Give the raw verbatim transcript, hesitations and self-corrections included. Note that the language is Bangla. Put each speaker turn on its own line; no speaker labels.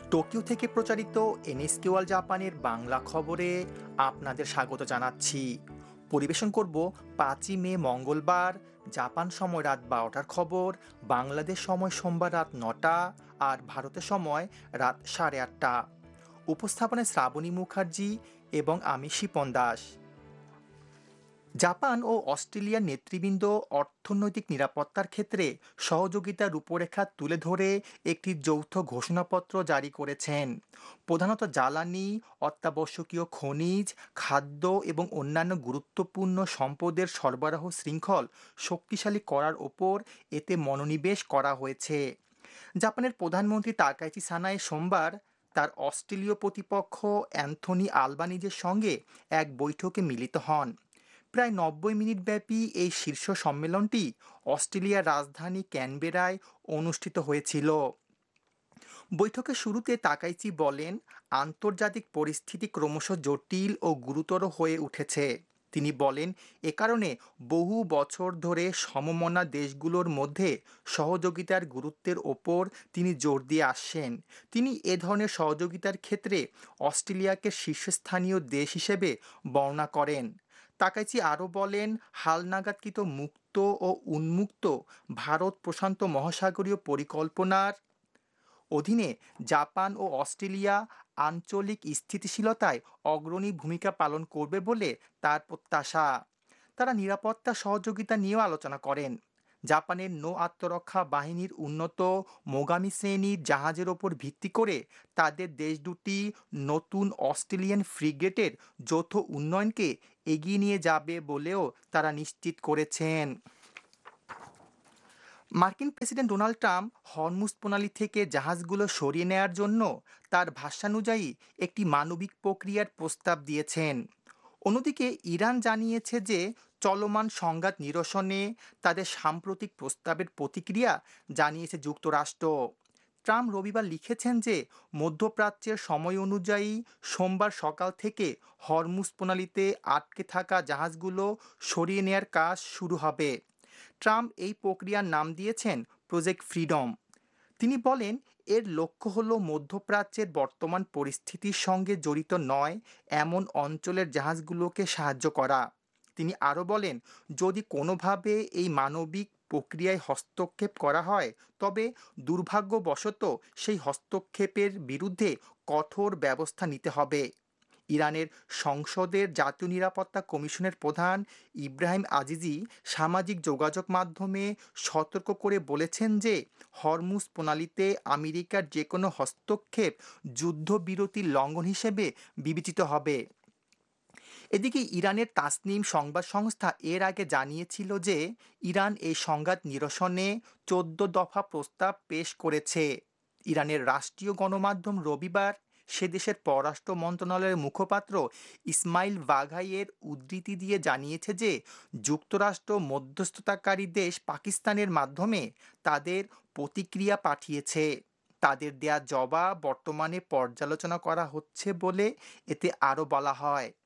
টোকিও থেকে প্রচারিত এনএসকে ওয়ার্ল্ড জাপানের বাংলা খবরে আপনাদের স্বাগত জানাচ্ছি। পরিবেশন করব পাঁচই মে মঙ্গলবার জাপান সময় রাত বারোটার খবর, বাংলাদেশ সময় সোমবার রাত নটা আর ভারতের সময় রাত সাড়ে আটটা। উপস্থাপনায় শ্রাবণী মুখার্জি এবং আমি শিপন দাস। জাপান ও অস্ট্রেলিয়ার নেতৃবৃন্দ অর্থনৈতিক নিরাপত্তার ক্ষেত্রে সহযোগিতার রূপরেখা তুলে ধরে একটি যৌথ ঘোষণাপত্র জারি করেছেন। প্রধানত জ্বালানি, অত্যাবশ্যকীয় খনিজ, খাদ্য এবং অন্যান্য গুরুত্বপূর্ণ সম্পদের সরবরাহ শৃঙ্খল শক্তিশালী করার ওপর এতে মনোনিবেশ করা হয়েছে। জাপানের প্রধানমন্ত্রী তাকাইচি সানায়ে সোমবার তার অস্ট্রেলীয় প্রতিপক্ষ অ্যান্থনি আলবানিজের সঙ্গে এক বৈঠকে মিলিত হন। প্রায় নব্বই মিনিট ব্যাপী এই শীর্ষ সম্মেলনটি অস্ট্রেলিয়ার রাজধানী ক্যানবেরায় অনুষ্ঠিত হয়েছিল। বৈঠকের শুরুতে তাকাইচি বলেন, আন্তর্জাতিক পরিস্থিতি ক্রমশ জটিল ও গুরুতর হয়ে উঠেছে। তিনি বলেন, এ কারণে বহু বছর ধরে সমমনা দেশগুলোর মধ্যে সহযোগিতার গুরুত্বের ওপর তিনি জোর দিয়ে আসছেন। তিনি এ ধরনের সহযোগিতার ক্ষেত্রে অস্ট্রেলিয়াকে শীর্ষস্থানীয় দেশ হিসেবে বর্ণনা করেন। তাকাইচি আরও বলেন, হালনাগাদকৃত মুক্ত ও উন্মুক্ত ভারত প্রশান্ত মহাসাগরীয় পরিকল্পনার অধীনে জাপান ও অস্ট্রেলিয়া আঞ্চলিক স্থিতিশীলতায় অগ্রণী ভূমিকা পালন করবে বলে তার প্রত্যাশা। তারা নিরাপত্তা সহযোগিতা নিয়েও আলোচনা করেন। জাপানের নৌ আত্মরক্ষা বাহিনীর উন্নত মোগামি শ্রেণীর জাহাজের ওপর ভিত্তি করে তাদের দেশ দুটি নতুন অস্ট্রেলিয়ান ফ্রিগেটের যৌথ উন্নয়নকে এগিয়ে নিয়ে যাবে বলেও তারা নিশ্চিত করেছেন। মার্কিন প্রেসিডেন্ট ডোনাল্ড ট্রাম্প হরমুজ প্রণালী থেকে জাহাজগুলো সরিয়ে নেয়ার জন্য তার ভাষ্যানুযায়ী একটি মানবিক প্রক্রিয়ার প্রস্তাব দিয়েছেন। অন্যদিকে ইরান জানিয়েছে যে চলমান সংঘাত নিরসনে তাদের সাম্প্রতিক প্রস্তাবের প্রতিক্রিয়া জানিয়েছে যুক্তরাষ্ট্র। ট্রাম্প রবিবার লিখেছেন যে মধ্যপ্রাচ্যের সময় অনুযায়ী সোমবার সকাল থেকে হরমুজ প্রণালীতে আটকে থাকা জাহাজগুলো সরিয়ে নেয়ার কাজ শুরু হবে। ট্রাম্প এই প্রক্রিয়ার নাম দিয়েছেন প্রজেক্ট ফ্রিডম। তিনি বলেন, এর লক্ষ্য হল মধ্যপ্রাচ্যের বর্তমান পরিস্থিতির সঙ্গে জড়িত নয় এমন অঞ্চলের জাহাজগুলোকে সাহায্য করা। তিনি আরও বলেন, যদি কোনোভাবে এই মানবিক প্রক্রিয়ায় হস্তক্ষেপ করা হয় তবে দুর্ভাগ্যবশত সেই হস্তক্ষেপের বিরুদ্ধে কঠোর ব্যবস্থা নিতে হবে। ইরানের সংসদের জাতীয় নিরাপত্তা কমিশনের প্রধান ইব্রাহিম আজিজি সামাজিক যোগাযোগ মাধ্যমে সতর্ক করে বলেছেন যে হরমুজ প্রণালীতে আমেরিকার যে কোনো হস্তক্ষেপ যুদ্ধবিরতির লঙ্ঘন হিসেবে বিবেচিত হবে। এদিকে ইরানের তাসনিম সংবাদ সংস্থা এর আগে জানিয়েছিল যে ইরান এই সংঘাত নিরসনে চোদ্দ দফা প্রস্তাব পেশ করেছে। ইরানের রাষ্ট্রীয় গণমাধ্যম রবিবার সে দেশের পররাষ্ট্র মন্ত্রণালয়ের মুখপাত্র ইসমাইল বাঘাইয়ের উদ্ধৃতি দিয়ে জানিয়েছে যে যুক্তরাষ্ট্র মধ্যস্থতাকারী দেশ পাকিস্তানের মাধ্যমে তাদের প্রতিক্রিয়া পাঠিয়েছে। তাদের দেয়া জবাব বর্তমানে পর্যালোচনা করা হচ্ছে বলে এতে আরও বলা হয়।